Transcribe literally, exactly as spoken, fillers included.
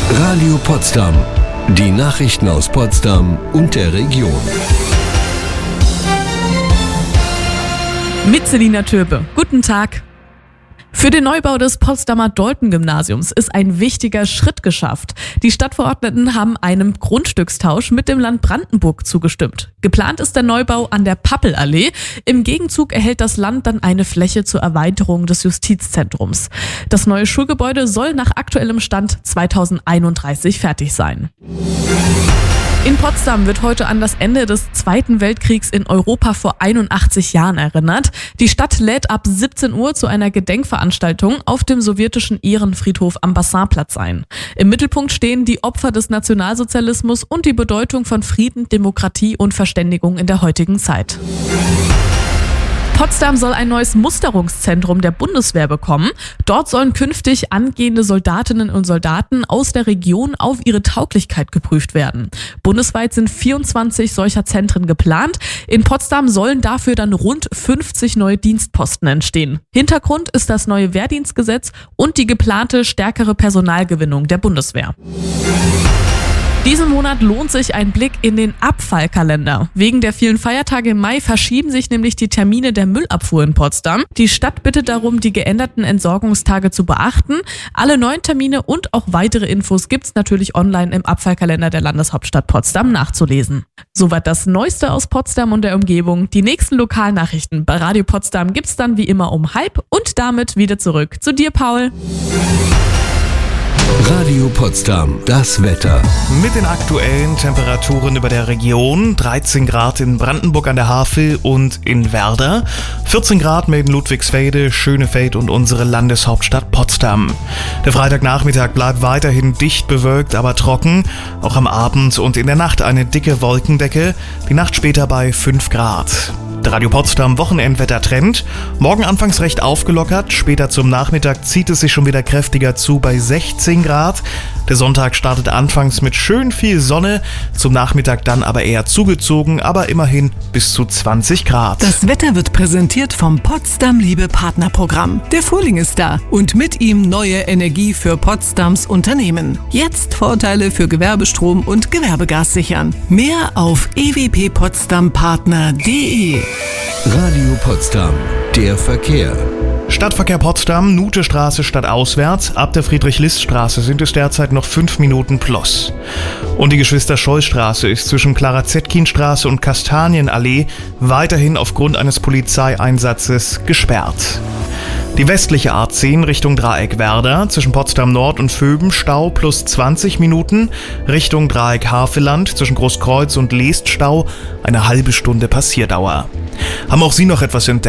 Radio Potsdam. Die Nachrichten aus Potsdam und der Region. Mit Selina Türpe. Guten Tag. Für den Neubau des Potsdamer Dalton-Gymnasiums ist ein wichtiger Schritt geschafft. Die Stadtverordneten haben einem Grundstückstausch mit dem Land Brandenburg zugestimmt. Geplant ist der Neubau an der Pappelallee. Im Gegenzug erhält das Land dann eine Fläche zur Erweiterung des Justizzentrums. Das neue Schulgebäude soll nach aktuellem Stand zweitausendeinunddreißig fertig sein. In Potsdam wird heute an das Ende des Zweiten Weltkriegs in Europa vor einundachtzig Jahren erinnert. Die Stadt lädt ab siebzehn Uhr zu einer Gedenkveranstaltung auf dem sowjetischen Ehrenfriedhof am Basarplatz ein. Im Mittelpunkt stehen die Opfer des Nationalsozialismus und die Bedeutung von Frieden, Demokratie und Verständigung in der heutigen Zeit. Potsdam soll ein neues Musterungszentrum der Bundeswehr bekommen. Dort sollen künftig angehende Soldatinnen und Soldaten aus der Region auf ihre Tauglichkeit geprüft werden. Bundesweit sind vierundzwanzig solcher Zentren geplant. In Potsdam sollen dafür dann rund fünfzig neue Dienstposten entstehen. Hintergrund ist das neue Wehrdienstgesetz und die geplante stärkere Personalgewinnung der Bundeswehr. Diesen Monat lohnt sich ein Blick in den Abfallkalender. Wegen der vielen Feiertage im Mai verschieben sich nämlich die Termine der Müllabfuhr in Potsdam. Die Stadt bittet darum, die geänderten Entsorgungstage zu beachten. Alle neuen Termine und auch weitere Infos gibt's natürlich online im Abfallkalender der Landeshauptstadt Potsdam nachzulesen. Soweit das Neueste aus Potsdam und der Umgebung. Die nächsten Lokalnachrichten bei Radio Potsdam gibt's dann wie immer um halb und damit wieder zurück zu dir, Paul. Radio Potsdam, das Wetter. Mit den aktuellen Temperaturen über der Region: dreizehn Grad in Brandenburg an der Havel und in Werder, vierzehn Grad in Ludwigsfelde, Schönefeld und unsere Landeshauptstadt Potsdam. Der Freitagnachmittag bleibt weiterhin dicht bewölkt, aber trocken. Auch am Abend und in der Nacht eine dicke Wolkendecke, die Nacht später bei fünf Grad. Der Radio Potsdam Wochenendwetter-Trend. Morgen anfangs recht aufgelockert, später zum Nachmittag zieht es sich schon wieder kräftiger zu bei sechzehn Grad. Der Sonntag startet anfangs mit schön viel Sonne, zum Nachmittag dann aber eher zugezogen, aber immerhin bis zu zwanzig Grad. Das Wetter wird präsentiert vom Potsdam Liebe Partnerprogramm. Der Frühling ist da und mit ihm neue Energie für Potsdams Unternehmen. Jetzt Vorteile für Gewerbestrom und Gewerbegas sichern. Mehr auf e w p potsdam partner punkt d e. Radio Potsdam, der Verkehr. Stadtverkehr Potsdam, Nuthestraße stadtauswärts. Ab der Friedrich-List-Straße sind es derzeit noch fünf Minuten plus. Und die Geschwister-Scholl-Straße ist zwischen Clara-Zetkin-Straße und Kastanienallee weiterhin aufgrund eines Polizeieinsatzes gesperrt. Die westliche A zehn Richtung Dreieck Werder, zwischen Potsdam Nord und Vöben Stau plus zwanzig Minuten, Richtung Dreieck Havelland, zwischen Großkreuz und Leest Stau, eine halbe Stunde Passierdauer. Haben auch Sie noch etwas entdeckt?